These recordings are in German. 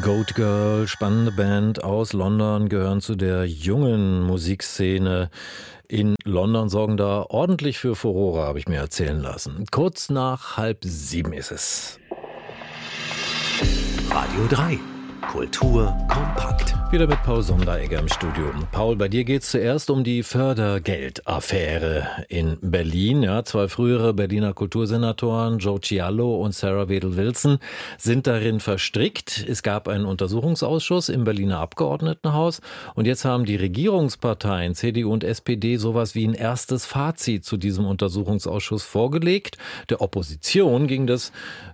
Goat Girl, spannende Band aus London, gehören zu der jungen Musikszene in London, sorgen da ordentlich für Furore, habe ich mir erzählen lassen. Kurz nach 6:30 ist es. Radio 3. Kultur kompakt. Wieder mit Paul Sonderegger im Studio. Paul, bei dir geht es zuerst um die Fördergeldaffäre in Berlin. Ja, 2 frühere Berliner Kultursenatoren, Joe Cialo und Sarah Wedel-Wilson, sind darin verstrickt. Es gab einen Untersuchungsausschuss im Berliner Abgeordnetenhaus und jetzt haben die Regierungsparteien CDU und SPD sowas wie ein erstes Fazit zu diesem Untersuchungsausschuss vorgelegt. Der Opposition ging das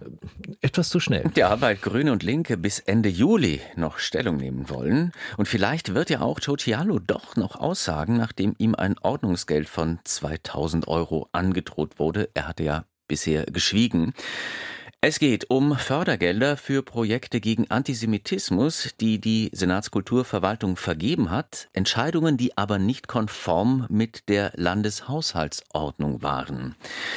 etwas zu schnell. Ja, weil Grüne und Linke bis Ende Juli noch Stellung nehmen wollen. Und vielleicht wird ja auch Joe Cialo doch noch aussagen, nachdem ihm ein Ordnungsgeld von 2.000 € angedroht wurde. Er hatte ja bisher geschwiegen. Es geht um Fördergelder für Projekte gegen Antisemitismus, die die Senatskulturverwaltung vergeben hat. Entscheidungen, die aber nicht konform mit der Landeshaushaltsordnung waren.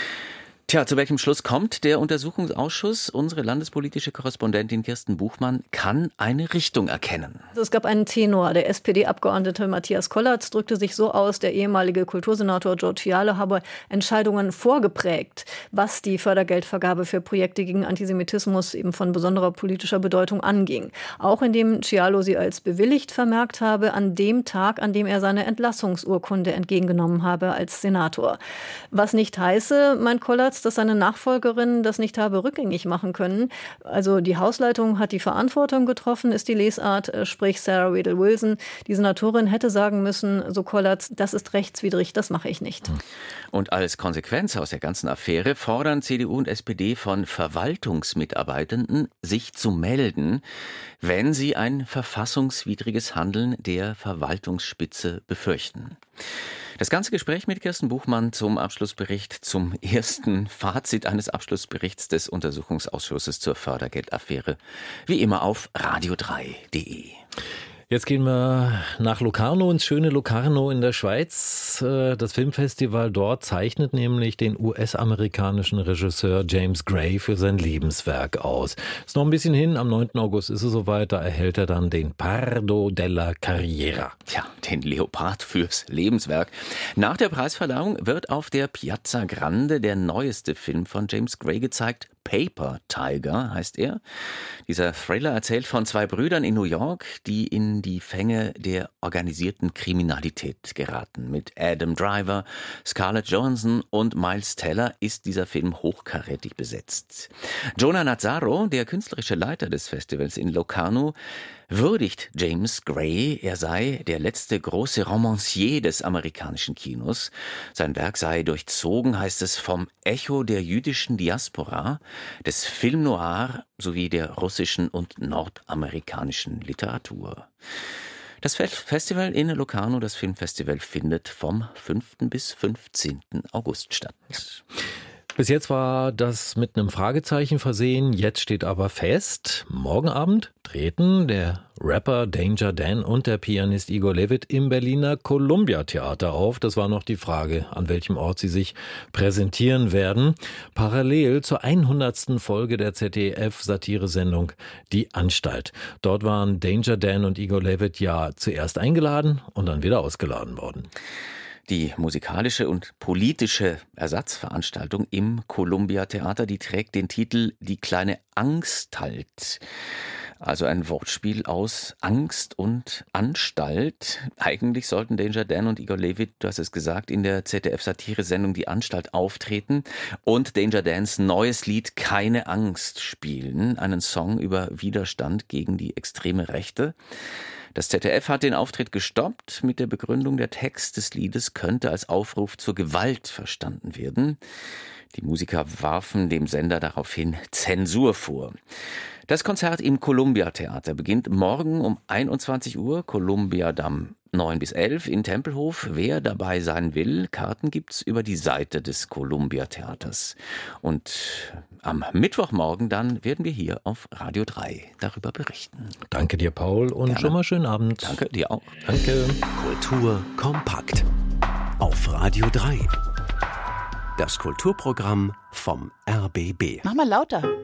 Tja, zu welchem Schluss kommt der Untersuchungsausschuss? Unsere landespolitische Korrespondentin Kirsten Buchmann kann eine Richtung erkennen. Es gab einen Tenor. Der SPD-Abgeordnete Matthias Kollatz drückte sich so aus, der ehemalige Kultursenator Joe Cialo habe Entscheidungen vorgeprägt, was die Fördergeldvergabe für Projekte gegen Antisemitismus eben von besonderer politischer Bedeutung anging. Auch indem Cialo sie als bewilligt vermerkt habe, an dem Tag, an dem er seine Entlassungsurkunde entgegengenommen habe als Senator. Was nicht heiße, meint Kollatz, dass seine Nachfolgerin das nicht habe rückgängig machen können. Also die Hausleitung hat die Verantwortung getroffen, ist die Lesart, sprich Sarah Wedel-Wilson. Die Senatorin hätte sagen müssen, so Kollatz, das ist rechtswidrig, das mache ich nicht. Und als Konsequenz aus der ganzen Affäre fordern CDU und SPD von Verwaltungsmitarbeitenden, sich zu melden, wenn sie ein verfassungswidriges Handeln der Verwaltungsspitze befürchten. Das ganze Gespräch mit Kirsten Buchmann zum Abschlussbericht, zum ersten Fazit eines Abschlussberichts des Untersuchungsausschusses zur Fördergeldaffäre, wie immer auf radio3.de. Jetzt gehen wir nach Locarno, ins schöne Locarno in der Schweiz. Das Filmfestival dort zeichnet nämlich den US-amerikanischen Regisseur James Gray für sein Lebenswerk aus. Ist noch ein bisschen hin, am 9. August ist es soweit, da erhält er dann den Pardo della Carriera. Tja, den Leopard fürs Lebenswerk. Nach der Preisverleihung wird auf der Piazza Grande der neueste Film von James Gray gezeigt. Paper Tiger heißt er. Dieser Thriller erzählt von 2 Brüdern in New York, die in die Fänge der organisierten Kriminalität geraten. Mit Adam Driver, Scarlett Johansson und Miles Teller ist dieser Film hochkarätig besetzt. Jonah Nazzaro, der künstlerische Leiter des Festivals in Locarno, würdigt James Gray, er sei der letzte große Romancier des amerikanischen Kinos. Sein Werk sei durchzogen, heißt es, vom Echo der jüdischen Diaspora, des Film Noir sowie der russischen und nordamerikanischen Literatur. Das Festival in Locarno, das Filmfestival, findet vom 5. bis 15. August statt. Bis jetzt war das mit einem Fragezeichen versehen, jetzt steht aber fest, morgen Abend treten der Rapper Danger Dan und der Pianist Igor Levit im Berliner Columbia Theater auf. Das war noch die Frage, an welchem Ort sie sich präsentieren werden. Parallel zur 100. Folge der ZDF-Satiresendung Die Anstalt. Dort waren Danger Dan und Igor Levit ja zuerst eingeladen und dann wieder ausgeladen worden. Die musikalische und politische Ersatzveranstaltung im Columbia Theater, die trägt den Titel Die kleine Angsthalt. Also ein Wortspiel aus Angst und Anstalt. Eigentlich sollten Danger Dan und Igor Levit, du hast es gesagt, in der ZDF-Satiresendung Die Anstalt auftreten und Danger Dans neues Lied Keine Angst spielen. Einen Song über Widerstand gegen die extreme Rechte. Das ZDF hat den Auftritt gestoppt mit der Begründung, der Text des Liedes könnte als Aufruf zur Gewalt verstanden werden. Die Musiker warfen dem Sender daraufhin Zensur vor. Das Konzert im Columbia Theater beginnt morgen um 21 Uhr, Columbia Damm 9 bis 11 in Tempelhof. Wer dabei sein will, Karten gibt's über die Seite des Columbia Theaters. Und am Mittwochmorgen dann werden wir hier auf Radio 3 darüber berichten. Danke dir, Paul, und Gerne. Schon mal schönen Abend. Danke, dir auch. Danke. Kultur kompakt. Auf Radio 3. Das Kulturprogramm vom RBB. Mach mal lauter.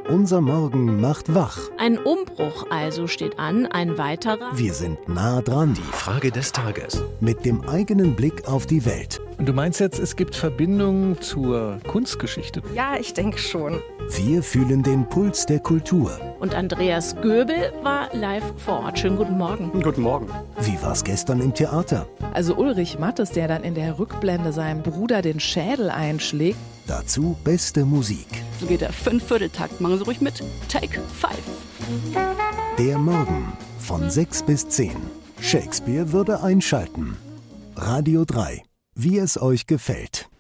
Unser Morgen macht wach. Ein Umbruch also steht an, ein weiterer. Wir sind nah dran. Die Frage des Tages. Mit dem eigenen Blick auf die Welt. Und du meinst jetzt, es gibt Verbindungen zur Kunstgeschichte? Ja, ich denke schon. Wir fühlen den Puls der Kultur. Und Andreas Göbel war live vor Ort. Schönen guten Morgen. Guten Morgen. Wie war's gestern im Theater? Also Ulrich Mattes, der dann in der Rückblende seinem Bruder den Schädel einschlägt. Dazu beste Musik. So geht der 5/4-Takt. Machen Sie ruhig mit. Take 5. Der Morgen von 6 bis 10. Shakespeare würde einschalten. Radio 3. Wie es euch gefällt.